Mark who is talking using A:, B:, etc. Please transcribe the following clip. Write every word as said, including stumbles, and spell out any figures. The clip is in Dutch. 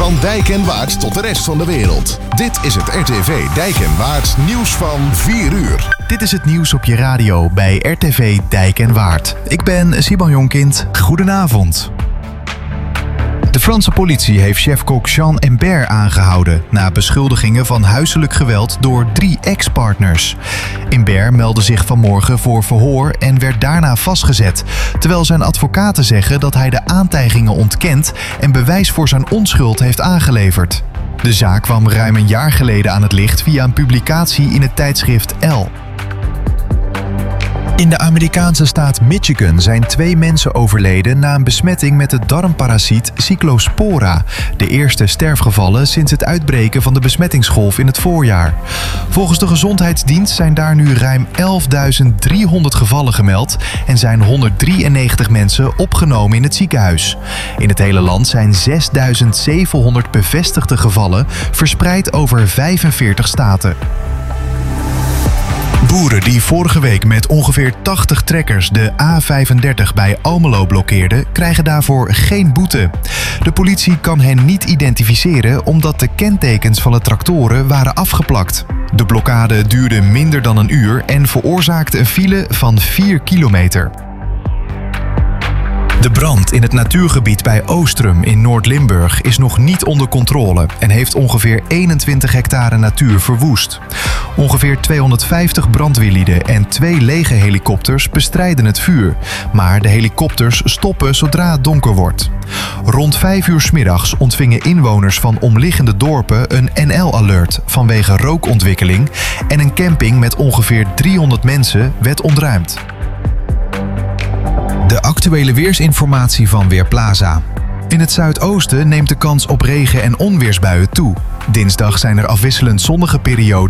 A: Van Dijk en Waard tot de rest van de wereld. Dit is het R T V Dijk en Waard nieuws van vier uur.
B: Dit is het nieuws op je radio bij R T V Dijk en Waard. Ik ben Simon Jonkind. Goedenavond. De Franse politie heeft chefkok Jean Imbert aangehouden na beschuldigingen van huiselijk geweld door drie ex-partners. Imbert meldde zich vanmorgen voor verhoor en werd daarna vastgezet, terwijl zijn advocaten zeggen dat hij de aantijgingen ontkent en bewijs voor zijn onschuld heeft aangeleverd. De zaak kwam ruim een jaar geleden aan het licht via een publicatie in het tijdschrift Elle. In de Amerikaanse staat Michigan zijn twee mensen overleden na een besmetting met de darmparasiet Cyclospora, de eerste sterfgevallen sinds het uitbreken van de besmettingsgolf in het voorjaar. Volgens de Gezondheidsdienst zijn daar nu ruim elfduizend driehonderd gevallen gemeld en zijn honderddrieënnegentig mensen opgenomen in het ziekenhuis. In het hele land zijn zesduizend zevenhonderd bevestigde gevallen verspreid over vijfenveertig staten. Boeren die vorige week met ongeveer tachtig trekkers de A vijfendertig bij Almelo blokkeerden, krijgen daarvoor geen boete. De politie kan hen niet identificeren omdat de kentekens van de tractoren waren afgeplakt. De blokkade duurde minder dan een uur en veroorzaakte een file van vier kilometer. De brand in het natuurgebied bij Oostrum in Noord-Limburg is nog niet onder controle en heeft ongeveer eenentwintig hectare natuur verwoest. Ongeveer tweehonderdvijftig brandweerlieden en twee lege helikopters bestrijden het vuur, maar de helikopters stoppen zodra het donker wordt. Rond vijf uur 's middags ontvingen inwoners van omliggende dorpen een N L-alert vanwege rookontwikkeling en een camping met ongeveer driehonderd mensen werd ontruimd. De actuele weersinformatie van Weerplaza. In het zuidoosten neemt de kans op regen- en onweersbuien toe. Dinsdag zijn er afwisselend zonnige perioden